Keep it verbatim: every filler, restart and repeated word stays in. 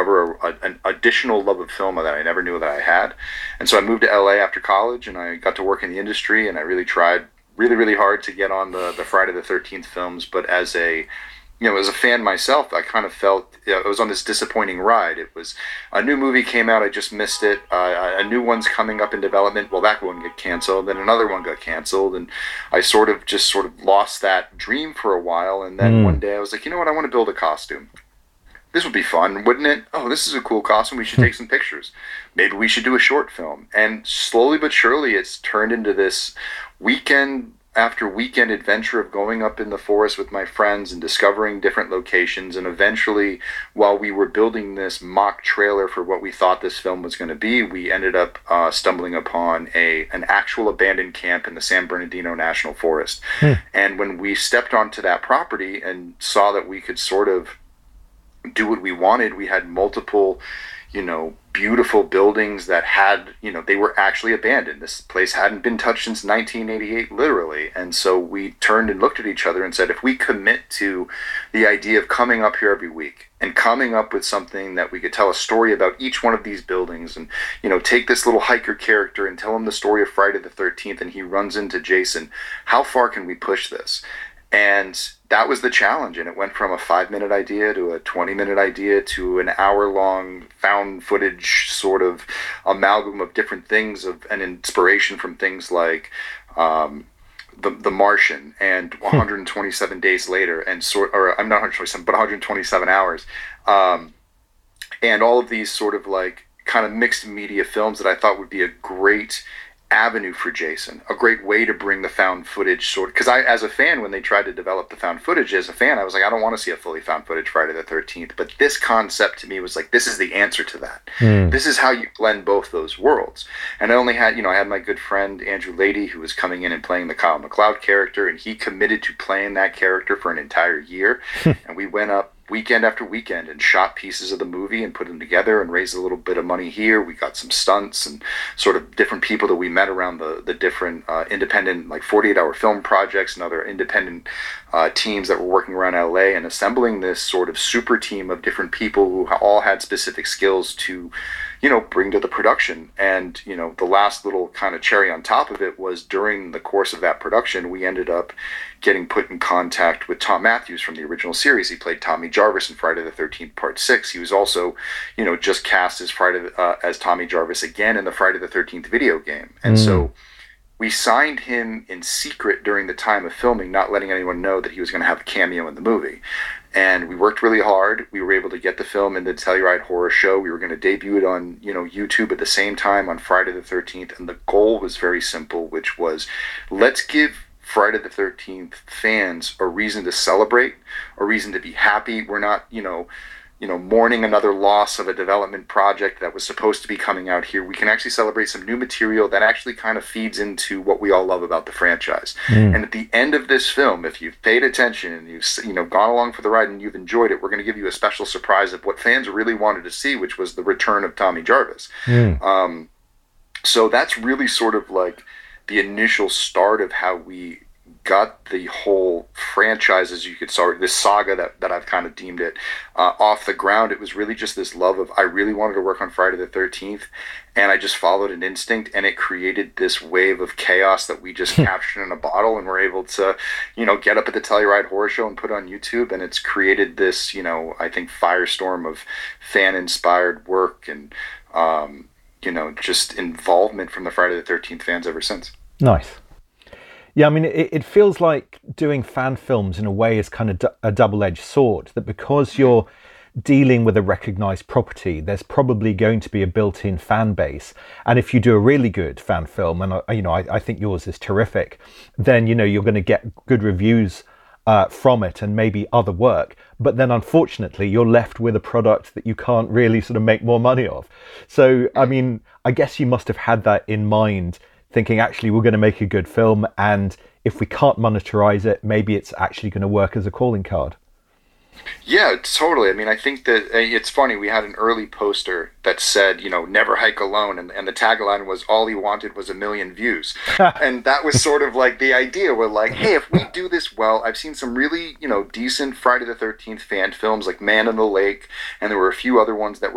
discover a, a, an additional love of film that I never knew that I had. And so I moved to L A after college, and I got to work in the industry, and I really tried really, really hard to get on the, the Friday the thirteenth films. But as a you know, as a fan myself, I kind of felt, you know, I was on this disappointing ride. It was, a new movie came out, I just missed it. Uh, a new one's coming up in development. Well, that one got canceled. Then another one got canceled. And I sort of just sort of lost that dream for a while. And then mm. one day I was like, you know what, I want to build a costume. This would be fun, wouldn't it? Oh, this is a cool costume. We should take some pictures. Maybe we should do a short film. And slowly but surely, it's turned into this weekend after weekend adventure of going up in the forest with my friends and discovering different locations. And eventually, while we were building this mock trailer for what we thought this film was going to be, we ended up uh, stumbling upon a an actual abandoned camp in the San Bernardino National Forest. Hmm. And when we stepped onto that property and saw that we could sort of do what we wanted, we had multiple, you know, beautiful buildings that had, you know, they were actually abandoned. This place hadn't been touched since nineteen eighty-eight, literally. And so we turned and looked at each other and said, if we commit to the idea of coming up here every week and coming up with something that we could tell a story about each one of these buildings, and, you know, take this little hiker character and tell him the story of Friday the thirteenth, and he runs into Jason, how far can we push this? And that was the challenge, and it went from a five-minute idea to a twenty-minute idea to an hour-long found footage sort of amalgam of different things, of an inspiration from things like um, the the Martian and one hundred twenty-seven days later, and sort or I'm not one hundred twenty-seven, but one hundred twenty-seven hours, um, and all of these sort of like kind of mixed media films that I thought would be a great avenue for Jason, a great way to bring the found footage sort of, because I, as a fan, when they tried to develop the found footage, as a fan, I was like, I don't want to see a fully found footage Friday the thirteenth, but this concept to me was like, this is the answer to that. Mm. This is how you blend both those worlds. And I only had, you know, I had my good friend Andrew Lady, who was coming in and playing the Kyle MacLeod character, and he committed to playing that character for an entire year. And we went up weekend after weekend and shot pieces of the movie and put them together and raised a little bit of money here. We got some stunts and sort of different people that we met around the, the different uh, independent, like forty-eight hour film projects and other independent uh, teams that were working around L A, and assembling this sort of super team of different people who all had specific skills to, you know, bring to the production. And, you know, the last little kind of cherry on top of it was during the course of that production, we ended up getting put in contact with Tom Matthews from the original series. He played Tommy Jarvis in Friday the thirteenth Part six. He was also, you know, just cast as Friday uh, as Tommy Jarvis again in the Friday the thirteenth video game. And mm. so we signed him in secret during the time of filming, not letting anyone know that he was going to have a cameo in the movie. And we worked really hard. We were able to get the film in the Telluride Horror Show. We were going to debut it on, you know, YouTube at the same time on Friday the thirteenth. And the goal was very simple, which was, let's give Friday the thirteenth fans a reason to celebrate, a reason to be happy. We're not, you know, you know, mourning another loss of a development project that was supposed to be coming out here. We can actually celebrate some new material that actually kind of feeds into what we all love about the franchise. Mm. And at the end of this film, if you've paid attention and you've, you know, gone along for the ride and you've enjoyed it, we're going to give you a special surprise of what fans really wanted to see, which was the return of Tommy Jarvis. Mm. Um, so that's really sort of like the initial start of how we got the whole franchise, as you could start, this saga that, that I've kind of deemed it, uh, off the ground. It was really just this love of, I really wanted to work on Friday the thirteenth, and I just followed an instinct, and it created this wave of chaos that we just captured in a bottle, and we're able to, you know, get up at the Telluride Horror Show and put it on YouTube, and it's created this, you know, I think firestorm of fan-inspired work and, um, you know, just involvement from the Friday the thirteenth fans ever since. Nice. Yeah, I mean, it, it feels like doing fan films in a way is kind of d- a double-edged sword, that because you're dealing with a recognized property, there's probably going to be a built-in fan base. And if you do a really good fan film, and you know, I, I think yours is terrific, then, you know, you're going to get good reviews uh, from it and maybe other work. But then unfortunately, you're left with a product that you can't really sort of make more money of. So, I mean, I guess you must have had that in mind, thinking actually we're going to make a good film, and if we can't monetize it, maybe it's actually going to work as a calling card. Yeah, totally. I mean, I think that uh, it's funny. We had an early poster that said, you know, never hike alone. And, and the tagline was, all he wanted was a million views. And that was sort of like the idea. We're like, hey, if we do this well, I've seen some really, you know, decent Friday the thirteenth fan films like Man in the Lake. And there were a few other ones that were